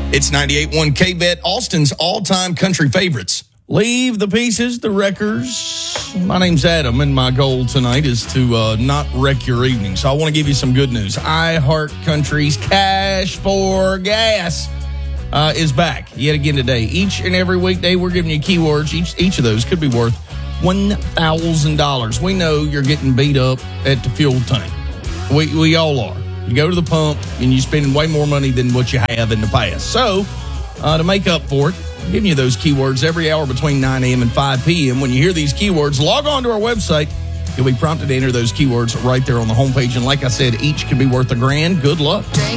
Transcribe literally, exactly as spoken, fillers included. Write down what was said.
It's ninety-eight point one K-Bet, Austin's all-time country favorites. Leave the pieces, the wreckers. My name's Adam, and my goal tonight is to uh, not wreck your evening. So I want to give you some good news. iHeartCountry's Cash for Gas uh, is back yet again today. Each and every weekday, we're giving you keywords. Each, each of those could be worth one thousand dollars. We know you're getting beat up at the fuel tank. We, we all are. You go to the pump, and you're spending way more money than what you have in the past. So, uh, to make up for it, I'm giving you those keywords every hour between nine a.m. and five p.m. When you hear these keywords, log on to our website. You'll be prompted to enter those keywords right there on the homepage. And like I said, each could be worth a grand. Good luck. Drink.